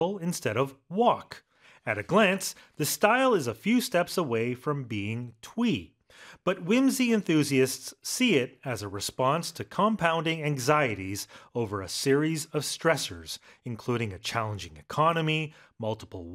instead of walk. At a glance, the style is a few steps away from being twee. But whimsy enthusiasts see it as a response to compounding anxieties over a series of stressors, including a challenging economy, multiple